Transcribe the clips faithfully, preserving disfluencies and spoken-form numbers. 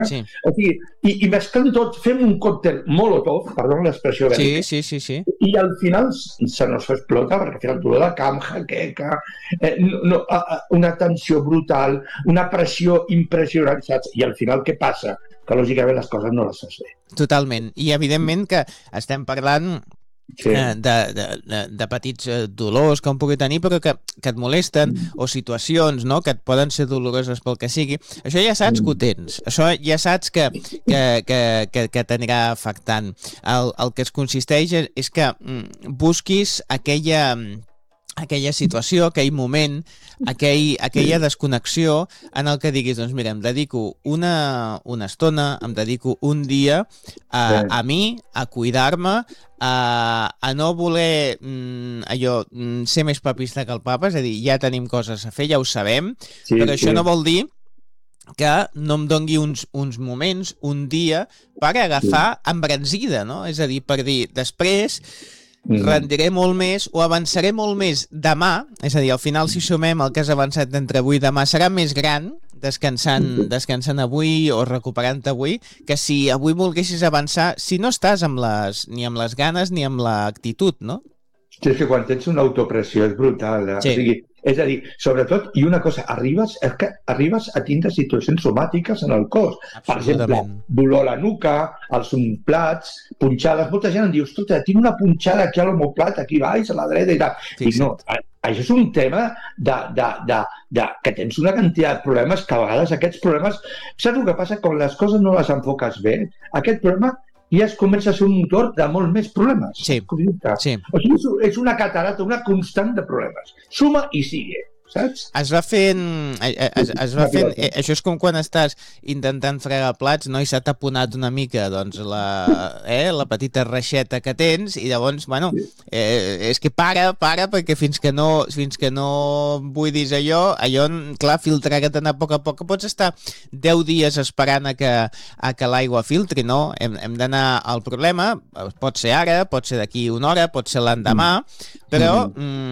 Sí. O sigui, i, i mesclant tot, fem un còctel molotov, perdó l'expressió bèl·lica, Sí, sí, sí, sí. i al final se nos explota, perquè al final dolor de camp, jaqueca, eh, no, no, una tensió brutal, una pressió impressionant, saps? I al final què passa? Que lògicament les coses no les fas bé. Totalment. I evidentment que estem parlant Sí. eh, de, de, de, de petits eh, dolors que un pugui tenir, però que, que et molesten, Mm. o situacions, no?, que et poden ser doloroses pel que sigui. Això ja saps que ho tens. Això ja saps que, que, que, que, que t'anirà afectant. El, el que es consisteix és que mm, busquis aquella... aquella situació, aquell moment, aquell, aquella desconnexió en el que diguis, doncs mira, em dedico una, una estona, em dedico un dia a, a mi, a cuidar-me, a, a no voler mm, allò, mm, ser més papista que el papa, és a dir, ja tenim coses a fer, ja ho sabem, Sí, però això sí. no vol dir que no em dongui uns, uns moments, un dia, per agafar embranzida, no? És a dir, per dir, després Mm. rendiré molt més o avançaré molt més demà, és a dir, al final si sumem el que has avançat entre avui i demà serà més gran descansant, descansant avui o recuperant avui, que si avui volguessis avançar, si no estàs amb les, ni amb les ganes ni amb l'actitud, no? Sí, és que quan tens una autopressió és brutal. Eh? Sí. O sigui, és a dir, sobretot, i una cosa, arribes, és que arribes a tindre situacions somàtiques en el cos. Per exemple, dolor a la nuca, als plats, punxades. Molta gent em diu, escolta, tinc una punxada aquí a l'omoplat, aquí baix, a la dreta i tal. Dic, no, això és un tema de, de, de, de, que tens una quantitat de problemes que a vegades aquests problemes... Saps el que passa? Quan les coses no les enfoques bé, aquest problema ja es comença a ser un motor de molt més problemes. Sí, sí. O sigui, és una catarata, una constant de problemes. Suma i sigue, saps? Es va fent... Es, es va fent eh, això és com quan estàs intentant fregar plats, no? I s'ha taponat una mica, doncs, la, eh, la petita reixeta que tens, i llavors, bueno, eh, és que para, para, perquè fins que no, fins que no buidis allò, allò, clar, filtrarà a poc a poc, pots estar deu dies esperant a que, a que l'aigua filtri, no? Hem, hem d'anar al problema, pot ser ara, pot ser d'aquí una hora, pot ser l'endemà, però,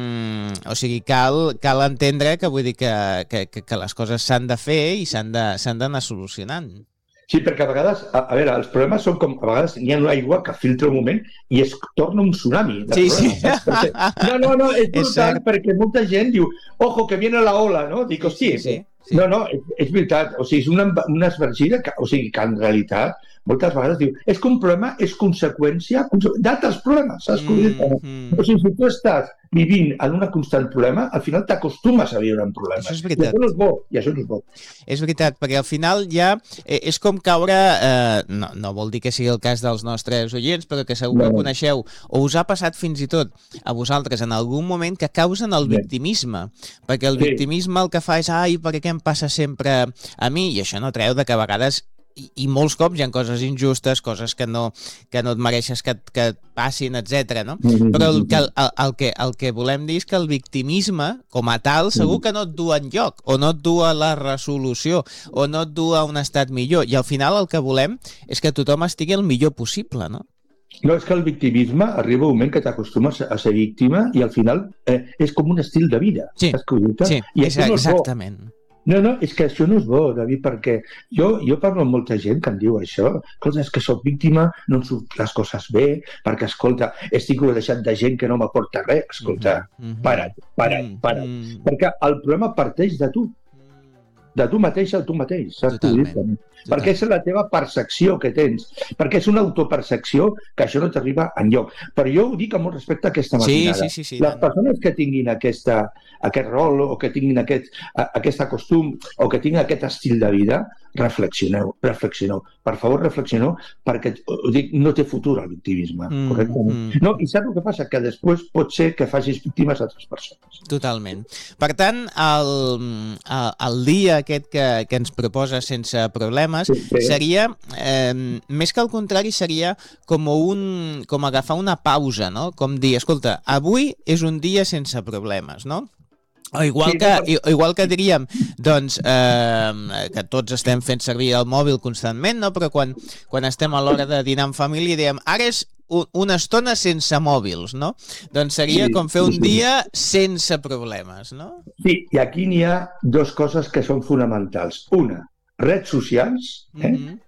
mm, o sigui, cal, cal entendre que vull dir que, que, que, que les coses s'han de fer i s'han de, s'han d'anar solucionant. Sí, perquè a vegades, a, a veure, els problemes són com, a vegades hi ha una aigua que filtra un moment i es torna un tsunami de sí, problemes. Sí. Perquè, no, no, no, és brutal, perquè molta gent diu, ojo, que viene la ola, no? Dic, hosti, sí, sí, sí. no, no, és, és veritat, o sigui, és una, una esvergida, que, o sigui, que en realitat moltes vegades diu, és que un problema és conseqüència d'altres problemes, saps? Mm, mm. O sigui, si tu estàs vivint en un constant problema, al final t'acostumes a viure en problemes. Això és veritat. I això no és bo, i això no és bo. És veritat, perquè al final ja eh, és com caure, eh, no, no vol dir que sigui el cas dels nostres oients, però que segur que no. coneixeu, o us ha passat fins i tot a vosaltres en algun moment que causen el victimisme, perquè el sí. victimisme el que fa és, ai, per què em passa sempre a mi? I això no treu de que a vegades I, i molts cops hi ha coses injustes, coses que no, que no et mereixes que, que et passin, etcètera, no? Però el que, el, el, que, el que volem dir és que el victimisme, com a tal, segur que no et du enlloc, o no et du a la resolució, o no et du a un estat millor. I al final el que volem és que tothom estigui el millor possible, no? No, és que el victimisme arriba un moment que t'acostumes a ser víctima i al final eh, és com un estil de vida. Sí, sí, I és, no exactament. Bo. No, no, és que això no és bo, David, perquè jo, jo parlo amb molta gent que em diu això. Escolta, és que soc víctima, no em surten les coses bé, perquè, escolta, estic rodejat de gent que no m'aporta res. Escolta, mm-hmm. para't, para't, para't. Mm-hmm. Perquè el problema parteix de tu. De tu mateix a tu mateix, saps? Totalment. Totalment. Perquè és la teva percepció que tens, perquè és una autopercepció que això no t'arriba enlloc. Però jo ho dic amb molt respecte a aquesta matinada. Sí, sí, sí, sí, Les persones que tinguin aquesta, aquest rol o que tinguin aquest, aquest costum o que tinguin aquest estil de vida, reflexioneu, reflexioneu. Per favor, reflexioneu, perquè ho dic, no té futur el victimisme, mm, correctament. Mm. No, i saps el que passa? Que després pot ser que facis víctimes a altres persones. Totalment. Per tant, el, el dia aquest que, que ens proposa sense problemes sí, sí. seria, eh, més que al contrari, seria com, un, com agafar una pausa, no? Com dir, escolta, avui és un dia sense problemes, no? O igual, que, igual que diríem doncs, eh, que tots estem fent servir el mòbil constantment, no? Però quan, quan estem a l'hora de dinar en família diem, ara és una estona sense mòbils, no? Doncs seria sí, com fer un sí, dia sense problemes, no? Sí, i aquí n'hi ha dues coses que són fonamentals. Una, redes socials, eh? Mm-hmm.